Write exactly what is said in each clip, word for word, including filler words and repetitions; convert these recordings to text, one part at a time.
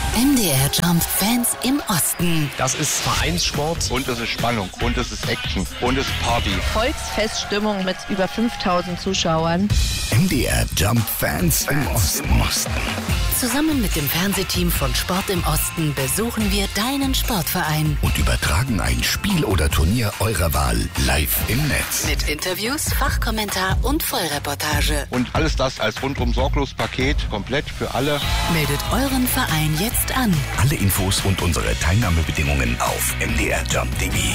M D R Jump Fans im Osten. Das ist Vereinssport. Und es ist Spannung. Und es ist Action. Und es ist Party. Volksfeststimmung mit über fünftausend Zuschauern. M D R Jump Fans im Osten. Zusammen mit dem Fernsehteam von Sport im Osten besuchen wir deinen Sportverein. Und übertragen ein Spiel oder Turnier eurer Wahl live im Netz. Mit Interviews, Fachkommentar und Vollreportage. Und alles das als rundum sorglos Paket, komplett für alle. Meldet euren Verein jetzt an. Alle Infos und unsere Teilnahmebedingungen auf m d r jump punkt d e.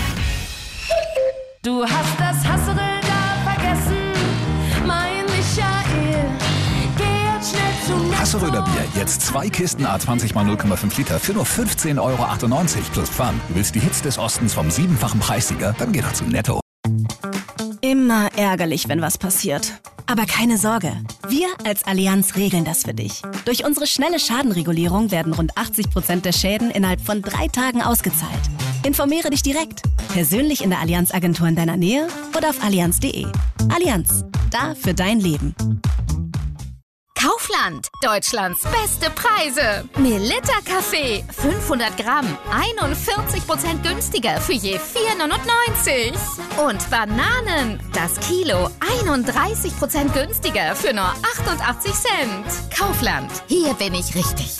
Du hast das Hasserl da vergessen, mein Michael. Geh jetzt schnell zu Netto. Hasseröder Bier, jetzt zwei Kisten A zwanzig mal null Komma fünf Liter für nur fünfzehn Euro achtundneunzig plus Pfand. Du willst die Hits des Ostens vom siebenfachen Preissieger? Dann geh doch zu Netto. Immer ärgerlich, wenn was passiert. Aber keine Sorge, wir als Allianz regeln das für dich. Durch unsere schnelle Schadenregulierung werden rund achtzig Prozent der Schäden innerhalb von drei Tagen ausgezahlt. Informiere dich direkt, persönlich in der Allianz-Agentur in deiner Nähe oder auf allianz punkt de. Allianz, da für dein Leben. Kaufland, Deutschlands beste Preise. Melitta Kaffee, fünfhundert Gramm, einundvierzig Prozent günstiger für je vier neunundneunzig. Und Bananen, das Kilo, einunddreißig Prozent günstiger für nur achtundachtzig Cent. Kaufland, hier bin ich richtig.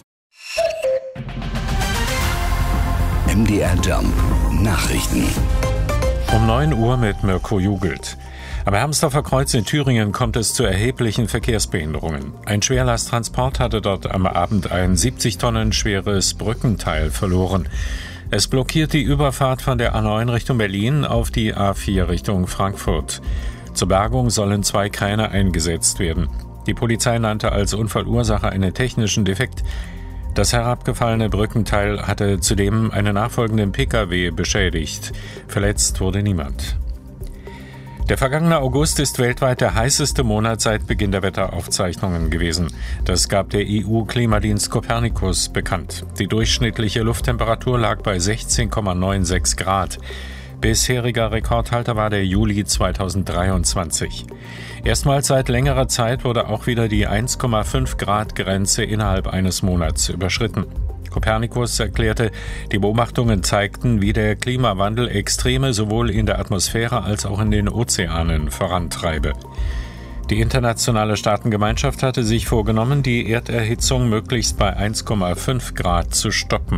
M D R Jump Nachrichten. Um neun Uhr mit Mirko Jugelt. Am Hermsdorfer Kreuz in Thüringen kommt es zu erheblichen Verkehrsbehinderungen. Ein Schwerlasttransport hatte dort am Abend ein siebzig Tonnen schweres Brückenteil verloren. Es blockiert die Überfahrt von der A neun Richtung Berlin auf die A vier Richtung Frankfurt. Zur Bergung sollen zwei Kräne eingesetzt werden. Die Polizei nannte als Unfallursache einen technischen Defekt. Das herabgefallene Brückenteil hatte zudem einen nachfolgenden Pkw beschädigt. Verletzt wurde niemand. Der vergangene August ist weltweit der heißeste Monat seit Beginn der Wetteraufzeichnungen gewesen. Das gab der E U-Klimadienst Copernicus bekannt. Die durchschnittliche Lufttemperatur lag bei sechzehn Komma sechsundneunzig Grad. Bisheriger Rekordhalter war der Juli zweitausenddreiundzwanzig. Erstmals seit längerer Zeit wurde auch wieder die eins Komma fünf Grad Grenze innerhalb eines Monats überschritten. Copernicus erklärte, die Beobachtungen zeigten, wie der Klimawandel Extreme sowohl in der Atmosphäre als auch in den Ozeanen vorantreibe. Die internationale Staatengemeinschaft hatte sich vorgenommen, die Erderhitzung möglichst bei eins Komma fünf Grad zu stoppen.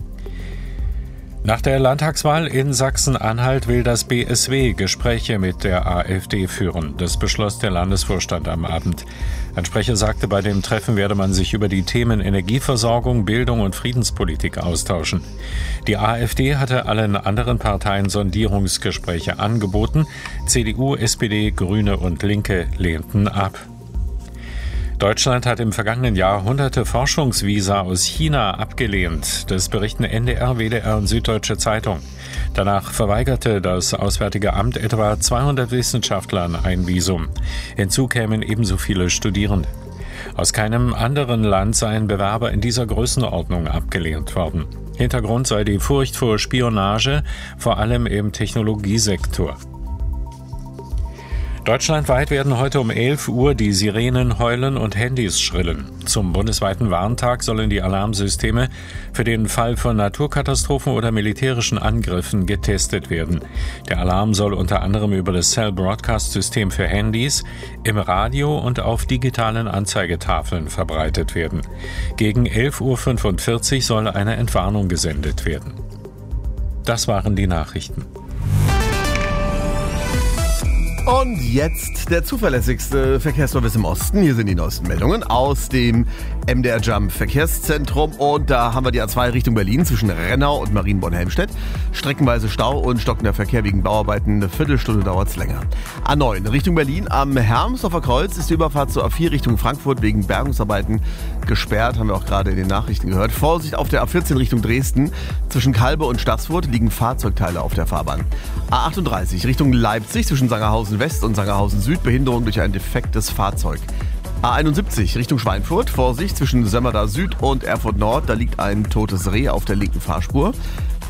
Nach der Landtagswahl in Sachsen-Anhalt will das B S W Gespräche mit der AfD führen. Das beschloss der Landesvorstand am Abend. Ein Sprecher sagte, bei dem Treffen werde man sich über die Themen Energieversorgung, Bildung und Friedenspolitik austauschen. Die AfD hatte allen anderen Parteien Sondierungsgespräche angeboten. C D U, S P D, Grüne und Linke lehnten ab. Deutschland hat im vergangenen Jahr hunderte Forschungsvisa aus China abgelehnt. Das berichten N D R, W D R und Süddeutsche Zeitung. Danach verweigerte das Auswärtige Amt etwa zweihundert Wissenschaftlern ein Visum. Hinzu kämen ebenso viele Studierende. Aus keinem anderen Land seien Bewerber in dieser Größenordnung abgelehnt worden. Hintergrund sei die Furcht vor Spionage, vor allem im Technologiesektor. Deutschlandweit werden heute um elf Uhr die Sirenen heulen und Handys schrillen. Zum bundesweiten Warntag sollen die Alarmsysteme für den Fall von Naturkatastrophen oder militärischen Angriffen getestet werden. Der Alarm soll unter anderem über das Cell Broadcast System für Handys, im Radio und auf digitalen Anzeigetafeln verbreitet werden. Gegen elf Uhr fünfundvierzig soll eine Entwarnung gesendet werden. Das waren die Nachrichten. Und jetzt der zuverlässigste Verkehrsservice im Osten. Hier sind die neuesten Meldungen aus dem M D R Jump Verkehrszentrum. Und da haben wir die A zwei Richtung Berlin zwischen Rennau und Marienborn-Helmstedt. Streckenweise Stau und stockender Verkehr wegen Bauarbeiten. Eine Viertelstunde dauert es länger. A neun Richtung Berlin am Hermsdorfer Kreuz ist die Überfahrt zur A vier Richtung Frankfurt wegen Bergungsarbeiten gesperrt. Haben wir auch gerade in den Nachrichten gehört. Vorsicht auf der A vierzehn Richtung Dresden. Zwischen Kalbe und Stassfurt liegen Fahrzeugteile auf der Fahrbahn. A achtunddreißig Richtung Leipzig zwischen Sangerhausen West und Sangerhausen Süd, Behinderung durch ein defektes Fahrzeug. A einundsiebzig Richtung Schweinfurt, Vorsicht zwischen Sömmerda Süd und Erfurt Nord, da liegt ein totes Reh auf der linken Fahrspur.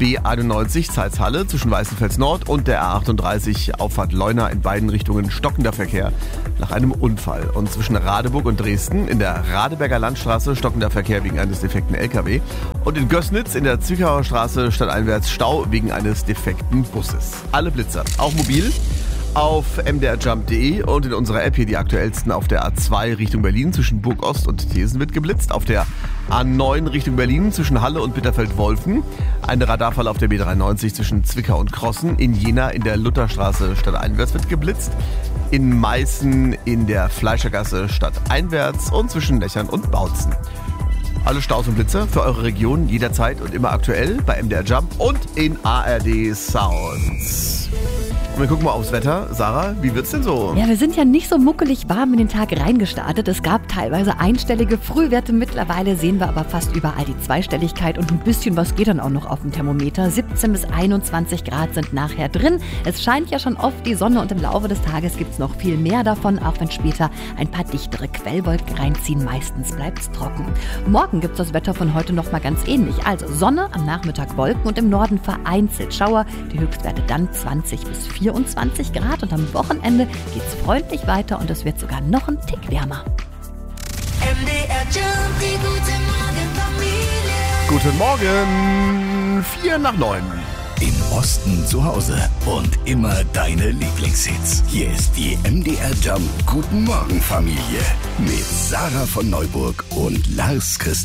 B einundneunzig Zeitz-Halle zwischen Weißenfels Nord und der A achtunddreißig Auffahrt Leuna in beiden Richtungen stockender Verkehr nach einem Unfall. Und zwischen Radeburg und Dresden in der Radeberger Landstraße stockender Verkehr wegen eines defekten L K W. Und in Gößnitz in der Zwickauer Straße stadteinwärts Stau wegen eines defekten Busses. Alle Blitzer, auch mobil, auf m d r jump punkt d e und in unserer App hier die aktuellsten auf der A zwei Richtung Berlin zwischen Burg Ost und Thesen wird geblitzt, auf der A neun Richtung Berlin zwischen Halle und Bitterfeld-Wolfen, eine Radarfalle auf der B dreiundneunzig zwischen Zwickau und Krossen, in Jena in der Lutherstraße stadteinwärts wird geblitzt, in Meißen in der Fleischergasse stadteinwärts und zwischen Lechern und Bautzen. Alle Staus und Blitzer für eure Region jederzeit und immer aktuell bei M D R Jump und in A R D Sounds. Und wir gucken mal aufs Wetter. Sarah, wie wird's denn so? Ja, wir sind ja nicht so muckelig warm in den Tag reingestartet. Es gab teilweise einstellige Frühwerte. Mittlerweile sehen wir aber fast überall die Zweistelligkeit und ein bisschen was geht dann auch noch auf dem Thermometer. siebzehn bis einundzwanzig Grad sind nachher drin. Es scheint ja schon oft die Sonne und im Laufe des Tages gibt's noch viel mehr davon, auch wenn später ein paar dichtere Quellwolken reinziehen. Meistens bleibt's trocken. Morgen gibt's das Wetter von heute noch mal ganz ähnlich. Also Sonne, am Nachmittag Wolken und im Norden vereinzelt Schauer. Die Höchstwerte dann zwanzig bis vierundzwanzig Grad und am Wochenende geht's freundlich weiter und es wird sogar noch ein Tick wärmer. M D R Jump, die gute Morgenfamilie. Guten Morgen, vier nach neun. Im Osten zu Hause und immer deine Lieblingshits. Hier ist die M D R Jump Guten Morgen Familie mit Sarah von Neuburg und Lars Christian.